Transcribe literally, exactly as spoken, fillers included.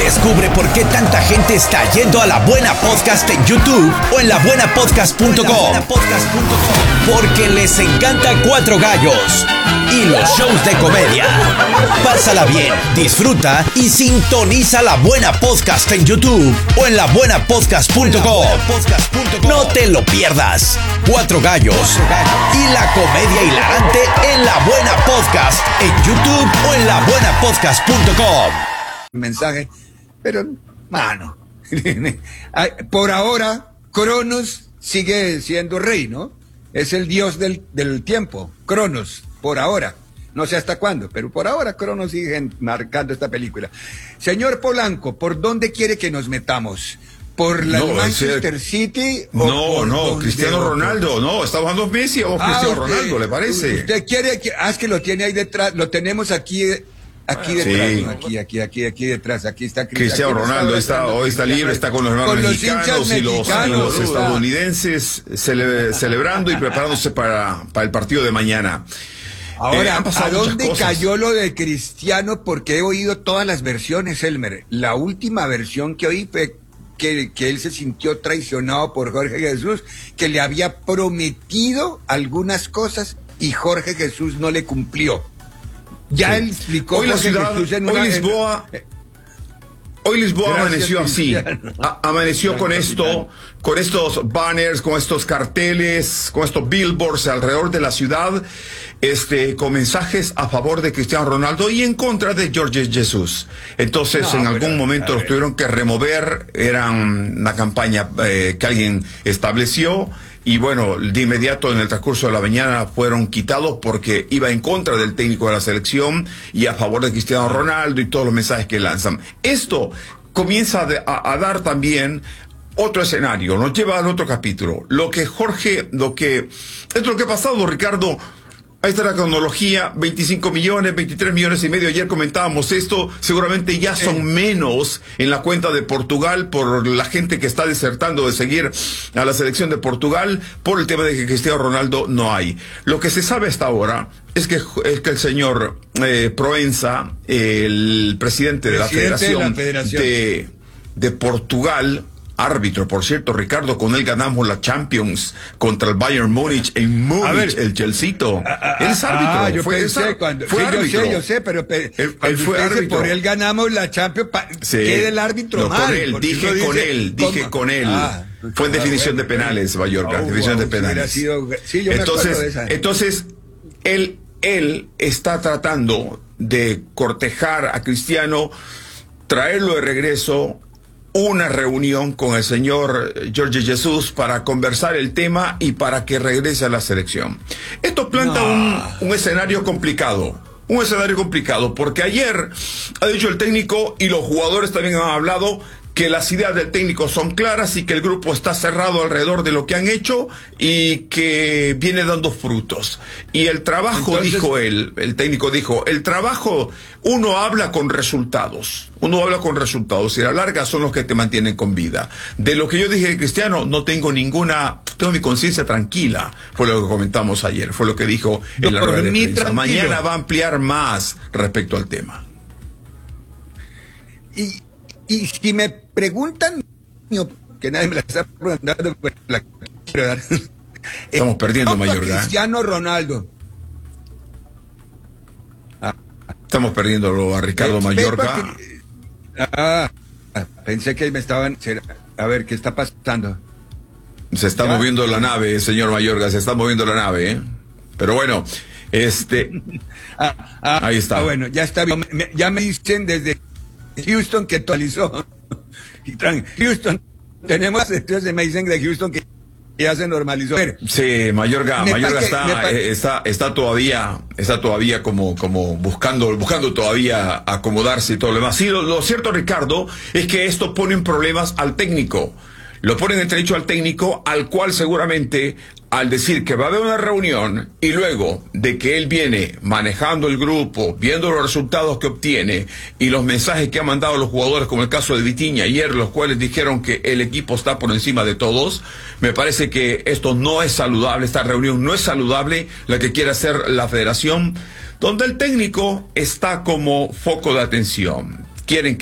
Descubre por qué tanta gente está yendo a La Buena Podcast en YouTube o en la buena podcast punto com. Porque les encanta Cuatro Gallos y los shows de comedia. Pásala bien, disfruta y sintoniza La Buena Podcast en YouTube o en la buena podcast punto com. No te lo pierdas. Cuatro Gallos y la comedia hilarante en La Buena Podcast en YouTube o en la buena podcast punto com. Mensaje, pero, mano, por ahora, Cronos sigue siendo rey, ¿no? Es el dios del, del tiempo, Cronos, por ahora. No sé hasta cuándo, pero por ahora Cronos sigue marcando esta película. Señor Polanco, ¿por dónde quiere que nos metamos? ¿Por la no, Manchester ese... City? O no, por no, Cristiano otro? Ronaldo, no, está bajando Messi o ah, Cristiano usted, Ronaldo, ¿le parece? Usted quiere, que, ah, es que lo tiene ahí detrás, lo tenemos aquí... Aquí detrás, sí. ¿no? aquí, aquí, aquí, aquí detrás, aquí está Cristiano aquí Ronaldo, está, hoy está libre, está con los hermanos con mexicanos los y los, mexicanos, los estadounidenses cele, celebrando y preparándose para, para el partido de mañana. Ahora, eh, ¿a dónde cayó lo de Cristiano? Porque he oído todas las versiones, Elmer. La última versión que oí fue que, que él se sintió traicionado por Jorge Jesús, que le había prometido algunas cosas y Jorge Jesús no le cumplió. Ya sí. él explicó hoy la ciudad, en hoy una, Lisboa, en... hoy Lisboa Gracias, amaneció así, a, amaneció Gracias, con esto, capitán. con estos banners, con estos carteles, con estos billboards alrededor de la ciudad, este, con mensajes a favor de Cristiano Ronaldo y en contra de Jorge Jesús. Entonces, no, en algún pero, momento los tuvieron que remover, eran una campaña eh, que alguien estableció. Y bueno, de inmediato en el transcurso de la mañana fueron quitados porque iba en contra del técnico de la selección y a favor de Cristiano Ronaldo y todos los mensajes que lanzan. Esto comienza a, a dar también otro escenario, nos lleva al otro capítulo. Lo que Jorge, lo que, esto es lo que ha pasado, Ricardo. Ahí está la cronología, veinticinco millones, veintitrés millones y medio, ayer comentábamos esto, seguramente ya son menos en la cuenta de Portugal por la gente que está desertando de seguir a la selección de Portugal por el tema de que Cristiano Ronaldo no hay. Lo que se sabe hasta ahora es que, es que el señor eh, Proença, el presidente de la presidente Federación, de, la Federación. De, de Portugal, árbitro, por cierto, Ricardo, con él ganamos la Champions contra el Bayern Múnich en Múnich, el Chelseito. Él es árbitro. Ah, yo fue, pensé cuando, fue sí, árbitro. Yo sé, yo sé, pero pe, él, él fue árbitro. Por él ganamos la Champions, pa, sí, queda el árbitro no, mal. Con él, dije con dice, él, dije ¿cómo? con él. Ah, fue en definición de penales, Mallorca, oh, definición wow, de penales. Sido, sí, yo entonces, me acuerdo de esa. entonces, él, él está tratando de cortejar a Cristiano, traerlo de regreso, una reunión con el señor Jorge Jesús para conversar el tema y para que regrese a la selección. Esto planta no. un, un escenario complicado, un escenario complicado, porque ayer ha dicho el técnico y los jugadores también han hablado que las ideas del técnico son claras y que el grupo está cerrado alrededor de lo que han hecho y que viene dando frutos. Y el trabajo, Entonces, dijo él, el técnico dijo, el trabajo, uno habla con resultados, uno habla con resultados y a la larga son los que te mantienen con vida. De lo que yo dije de Cristiano, no tengo ninguna, tengo mi conciencia tranquila, fue lo que comentamos ayer, fue lo que dijo no, en la rueda de prensa. Mañana va a ampliar más respecto al tema. Y Y si me preguntan, que nadie me la está preguntando, pues la quiero dar. Estamos perdiendo, Mallorca. Cristiano Ronaldo. Ah. Estamos perdiéndolo a Ricardo eh, Mallorca. Que, ah, pensé que me estaban... A ver, ¿qué está pasando? Se está ¿Ya? moviendo la nave, señor Mallorca, se está moviendo la nave, ¿eh? Pero bueno, este... ah, ah, ahí está. Ah, bueno, ya está bien. Ya me dicen desde Houston que actualizó. Houston, tenemos, entonces me dicen de Houston que ya se normalizó. Sí, Mallorca, Mallorca está, eh, está, está todavía, está todavía como, como buscando, buscando todavía acomodarse y todo lo demás. Sí, lo, lo cierto, Ricardo, es que esto pone en problemas al técnico. Lo ponen en entredicho al técnico, al cual seguramente, al decir que va a haber una reunión y luego de que él viene manejando el grupo, viendo los resultados que obtiene y los mensajes que han mandado los jugadores, como el caso de Vitinha ayer, los cuales dijeron que el equipo está por encima de todos, me parece que esto no es saludable, esta reunión no es saludable, la que quiere hacer la federación, donde el técnico está como foco de atención. Quieren